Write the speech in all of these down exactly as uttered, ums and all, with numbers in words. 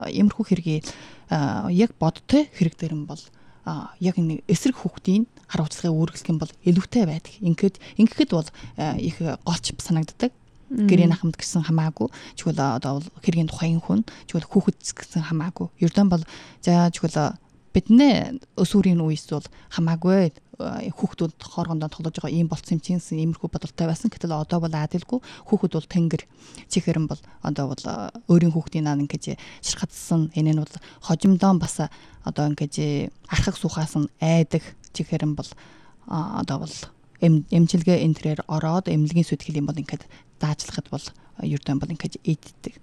иймэрхүү хэргийг яг бодтой хэрэг дээр нь бол яг нэг эсрэг хүүхдийн хар уцлагыг үүргээх юм бол илүүтэй байдаг. Ингээд ингэхэд бол их голч санагддаг. Гэрийн ахмад гэсэн хамаагүй чигвэл одоо хэргийн тухайн хүн чигвэл хүүхэд гэсэн хамаагүй. Ердөө бол за чигвэл бидний өсвөрийн үеэс бол хамаагүй хүүхдүүд хоорондоо тоглож байгаа ийм болсон юм чинь иймэрхүү бодолтой байсан. Гэтэл одоо бол адилгүй хүүхэд бол тэнгэр чихэрэн бол одоо бол өөрийн хүүхдийн наа ингэж ширхатсан энэ нь бол хожимдоо бас одоо ингэж архаг сухаас нь айдаг чихэрэн бол одоо бол эмчилгээ энтрээр ороод эмнэлгийн сүтгэл юм бол ингээд даажлахад бол ердөө бол ингэж ийддэг.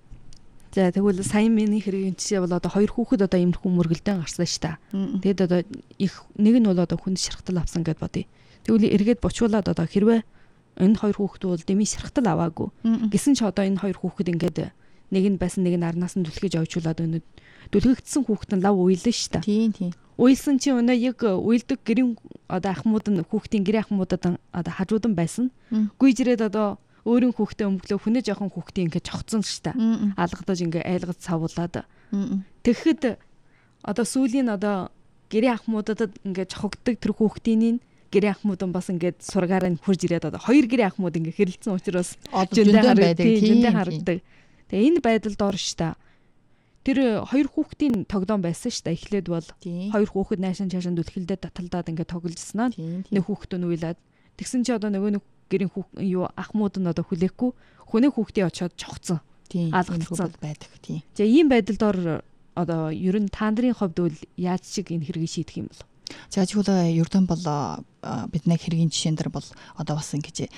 За тэгвэл сая миний хэргийн жишээ бол одоо хоёр хүүхэд одоо иймэрхүү мөргөлдөн гарсан ш та. Тэгэд одоо их нэг нь бол одоо хүнд ширхтал авсан гэд бодъё. Тэгвэл эргээд бочуулаад одоо хэрвээ энэ хоёр хүүхэд бол дэмий ширхтал аваагүй гэсэн ч одоо энэ хоёр хүүхэд ингээд нэг нь байсан нэг нь арнаас нь түлхэж ойчуулаад өнөд түлхэгдсэн хүүхэд нь лав уйлсан ш та. Тийм тийм. Уйлсан чи өнөө яг уйлдаг гэрийн одоо ахмууд нь хүүхдийн гэрийн ахмуудад одоо хажуудан байсан. Гүйж ирээд одоо өөрийн хүүхдээ өмглөө хүнээ жоохон хүүхдийн ингээд цогцсон ш та. Алгадаж ингээд айлгаж савуулаад. Тэгэхэд одоо сүүлийн одоо гэрийн ахмуудад ингээд цогцдог тэр хүүхдийн гэрийн ахмууд бас ингээд сургаараа хурж ирээд одоо хоёр гэрийн ахмууд ингээд хэрэлцсэн учраас зөндөө байдаг. Зөндөө харагдаг. Тэгээ энэ байдалд ор ш та. Тэр хоёр хүүхдийн тогдоон байсан ш та. Эхлээд бол хоёр хүүхэд наашин чаашин дүлхэлдээ таталдаад ингээд тогложснаа. Нэг хүүхдөө нь уйлаад. Тэгсэн чи одоо нөгөө нэг гэрийн хүүхд юу ахмууд нь одоо хүлээхгүй хүнээ хүүхдийн очоод цогцсон. Алгадсан байдаг. Тийм. За ийм байдалд ор одоо ер нь та нарын хувьд бол яаж чиг энэ хэргийг шийдэх юм бол? За жишээ ердөн бол бидний хэргийн жишээн дээр бол одоо бас ингэж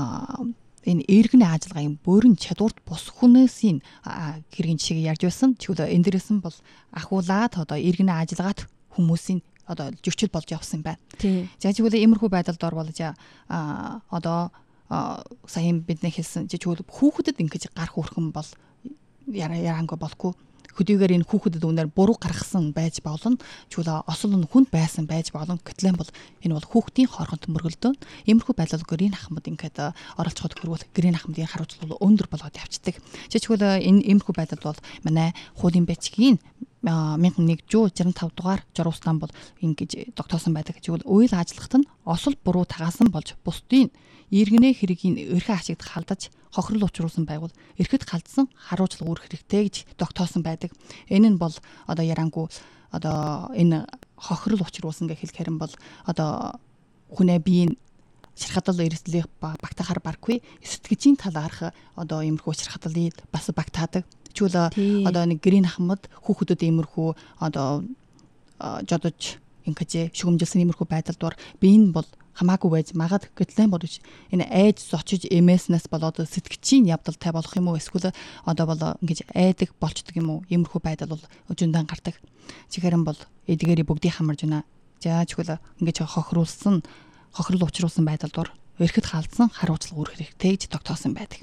энэ эргэн ажиллагааны бүрэн чадварт бус хүнээсийн хэргийн жишээг ярьж байсан. Жишээ энэ дээрээс нь бол ахуулаад одоо эргэн ажиллагаат хүмүүсийн одоо зөрчил болж явсан байна. За жишээ иймэрхүү байдалд орвол за одоо сайн бидний хэлсэн жишээ хүүхдэд ингэж гарах үрхэн бол ярангүй болохгүй. Хөдийгээр энэ хүүхдэд үнээр буруу гаргасан байж болно. Жишээ осол нь хүнд байсан байж болно. Гэтлэн бол энэ бол хүүхдийн хооронд мөргөлдөөн. Иймэрхүү байдал гэрийн ахмад ингээд оролцоход хөрвөл гэрийн ахмадын хариуцлага өндөр болоод явцдаг. Жишээ энэ иймэрхүү байдал бол манай хуулийн бичгийн мянган нэгдүгээр жирэмт тав дугаар журуусан бол ингэж тогтоосон байдаг. Гэвэл үйл ажиллагт нь осол буруу тагаасан болж бусдын иргэнэ хэргийн эрхээ ашиглах халдаж хохирол учруулсан байгуул эрхэд халдсан харуулцлага үүрэх хэрэгтэй гэж тогтоосон байдаг. Энэ нь бол одоо ярангүй одоо энэ хохирол учруулсан гэх хэлэхээр нь бол одоо хүнээ биеийн ширхатал эрсдлийг багтаахаар баргүй сэтгэжийн талаарх одоо иймэрхүү ширхаталыг бас багтаадаг. Жишээл одоо нэг гэрийн ахмад хүүхдүүдэд иймэрхүү одоо жодож ингэж шүгэмжилсэн иймэрхүү байдалд бол би энэ бол хамаагүй байж магад гэтлэн бодож энэ айж зочиж эмээснээс болоод сэтгэжийн явдалтай болох юм уу эсвэл одоо бол ингэж айдаг болчдөг юм уу иймэрхүү байдал бол өжөндөн гардаг. Чихэрэн бол эдгээрий бүгдийг хамарж байна. За жишээл ингэж хохируулсан хохирол учруулсан байдалд ор эрхэд халдсан харуулцлага үүрэх хэрэгтэй гэж тогтоосон байдаг.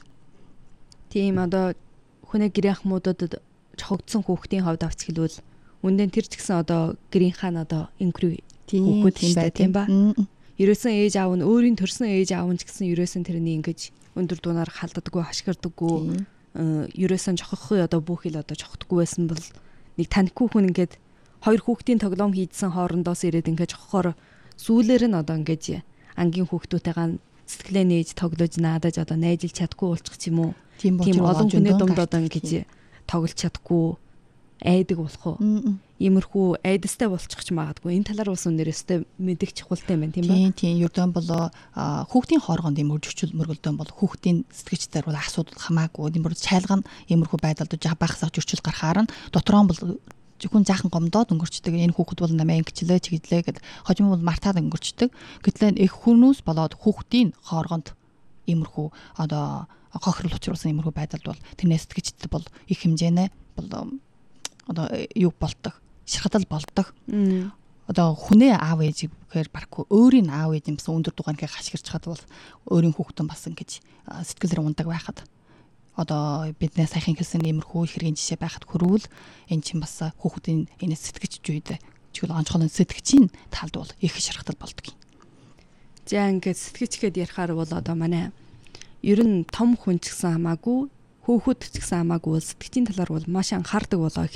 Тийм одоо хүнээ гэрийн ахмуудад цогцсон хүүхдийн хувьд авч хэлвэл үндэн тэр ч гэсэн одоо гэрийн хаан одоо инкри хүүхэд юм байна тийм ба. Ерөөсөн ээж аав нь өөрийн төрсөн ээж аав нь ч гэсэн ерөөсөн тэрний ингэж өндөр дуунаар халддаггүй хашгирдаггүй ерөөсөн жохохын одоо бүхэл одоо жохдоггүй байсан бол нэг танихгүй хүн ингээд хоёр хүүхдийн тоглоом хийдсэн хоорондоос ирээд ингээд жохохоор сүүлээр нь одоо ингээд ангийн хүүхдүүдтэйгээ сэтгэлээ нээж тоглож наадаж одоо найжилж чадахгүй болчих ч юм уу. Тийм олон хүний дунд одоо ингэж тоглож чадахгүй айдаг болох уу? Иймэрхүү айдастай болчих ч магадгүй. Энэ талаар бас өнөөсөө мэдэх чухалтай юм байна тийм ба? Тийм тийм ердөө бол хүүхдийн хооронд юм өржүүлэл мөргөлдөөн бол хүүхдийн сэтгэгчдэр бол асуудал хамаагүй. Иймэр чайлган иймэрхүү байдалд багасаа зөрчил гарахаар нь дотроо бол хүн жаахан гомдоод өнгөрчдөг. Энэ хүүхэд бол намайг ингэчлээ чиглэлээ гэд хожим бол мартаад өнгөрчдөг. Гэтэл их хүнүүс болоод хүүхдийн хооронд иймэрхүү одоо хохирол учруулсан иймэрхүү байдалд бол тэрнээс сэтгэгчд бол их хэмжээний бол одоо юу болдог ширхатал болдог. Одоо хүнээ аав ээж гэхээр барахгүй өөрийн аав ээж юмсан өндөр дугааныг хашгирч хад бол өөрийн хүүхдэн бас ингэж сэтгэлээр ундаг байхад одоо бидний сайхан хэлсэн иймэрхүү хэргийн жишээ байхад хөрвөл эн чинь бас хүүхдийн энэ сэтгэж үйдэ чигэл онцгой сэтгэгчийн талд бол их ширхатал болдог юм. За ингээд сэтгэж гээд ярихаар бол одоо манай ер нь том хүн ч гэсэн хамаагүй Хөөхөд ч гэсэн хамаагүй бол сэтгцийн талаар бол маш анхаардаг болоо